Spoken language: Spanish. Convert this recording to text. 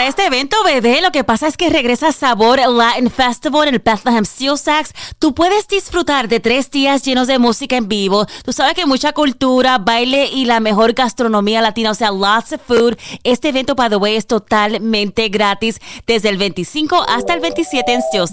este evento, bebé. Lo que pasa es que regresa Sabor Latin Festival en el Bethlehem Steel Sacks. Tú puedes disfrutar de 3 días llenos de música en vivo. Tú sabes que mucha cultura, baile y la mejor gastronomía latina, o sea, lots of food. Este evento, by the way, es totalmente gratis desde el 25 hasta el 27 en Steel